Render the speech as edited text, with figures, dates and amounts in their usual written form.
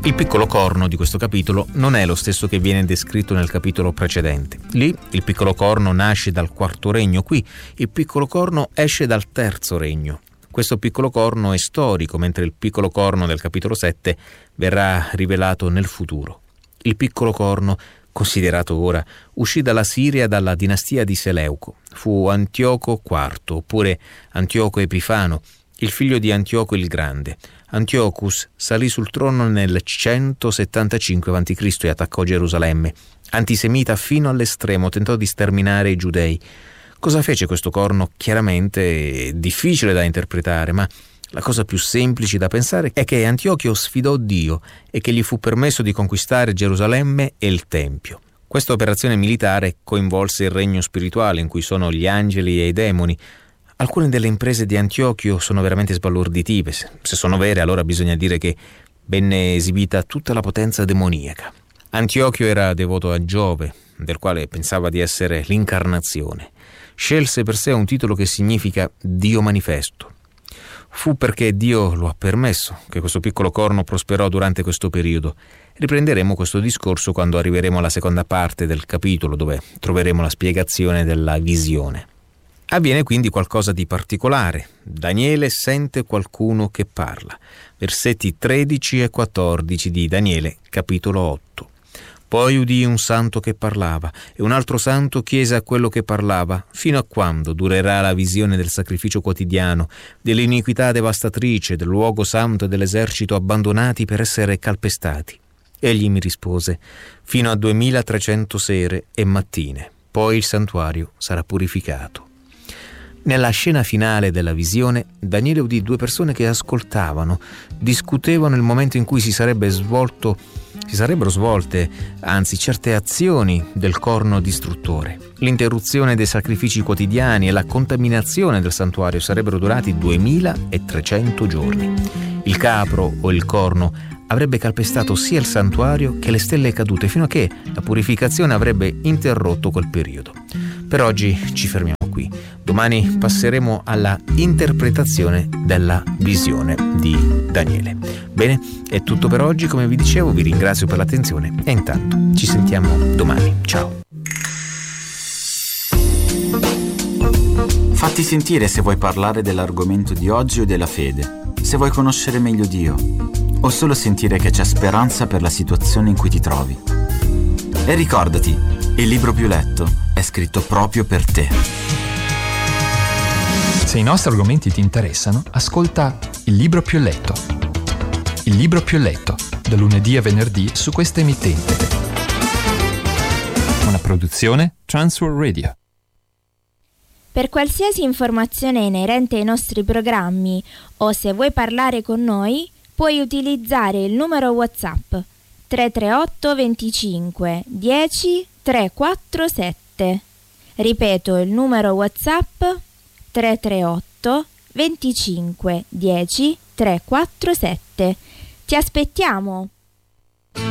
Il piccolo corno di questo capitolo non è lo stesso che viene descritto nel capitolo precedente. Lì il piccolo corno nasce dal quarto regno, qui il piccolo corno esce dal terzo regno. Questo piccolo corno è storico, mentre il piccolo corno del capitolo 7 verrà rivelato nel futuro. Il piccolo corno, considerato ora, uscì dalla Siria dalla dinastia di Seleuco. Fu Antioco IV, oppure Antioco Epifano, il figlio di Antioco il Grande. Antiochus salì sul trono nel 175 a.C. e attaccò Gerusalemme. Antisemita fino all'estremo, tentò di sterminare i giudei. Cosa fece questo corno? Chiaramente è difficile da interpretare, ma la cosa più semplice da pensare è che Antiochio sfidò Dio e che gli fu permesso di conquistare Gerusalemme e il Tempio. Questa operazione militare coinvolse il regno spirituale, in cui sono gli angeli e i demoni. Alcune delle imprese di Antiochio sono veramente sbalorditive. Se sono vere, allora bisogna dire che venne esibita tutta la potenza demoniaca. Antiochio era devoto a Giove, del quale pensava di essere l'incarnazione. Scelse per sé un titolo che significa Dio manifesto. Fu perché Dio lo ha permesso che questo piccolo corno prosperò durante questo periodo. Riprenderemo questo discorso quando arriveremo alla seconda parte del capitolo, dove troveremo la spiegazione della visione. Avviene quindi qualcosa di particolare. Daniele sente qualcuno che parla. Versetti 13 e 14 di Daniele, capitolo 8. Poi udì un santo che parlava, e un altro santo chiese a quello che parlava: fino a quando durerà la visione del sacrificio quotidiano, dell'iniquità devastatrice, del luogo santo e dell'esercito abbandonati per essere calpestati? Egli mi rispose: fino a 2300 sere e mattine, poi il santuario sarà purificato. Nella scena finale della visione, Daniele udì due persone che ascoltavano, discutevano il momento in cui si sarebbero svolte certe azioni del corno distruttore. L'interruzione dei sacrifici quotidiani e la contaminazione del santuario sarebbero durati 2300 giorni. Il capro o il corno avrebbe calpestato sia il santuario che le stelle cadute, fino a che la purificazione avrebbe interrotto quel periodo. Per oggi ci fermiamo qui. Domani passeremo alla interpretazione della visione di Daniele. Bene, è tutto per oggi. Come vi dicevo, vi ringrazio per l'attenzione e intanto ci sentiamo domani. Ciao. Fatti sentire se vuoi parlare dell'argomento di oggi o della fede, se vuoi conoscere meglio Dio, o solo sentire che c'è speranza per la situazione in cui ti trovi. E ricordati, il libro più letto è scritto proprio per te. Se i nostri argomenti ti interessano, ascolta Il libro più letto. Il libro più letto, da lunedì a venerdì su questa emittente. Una produzione Transworld Radio. Per qualsiasi informazione inerente ai nostri programmi o se vuoi parlare con noi, puoi utilizzare il numero WhatsApp 338 25 10 347. Ripeto il numero WhatsApp 338 25 10 347. Ti aspettiamo!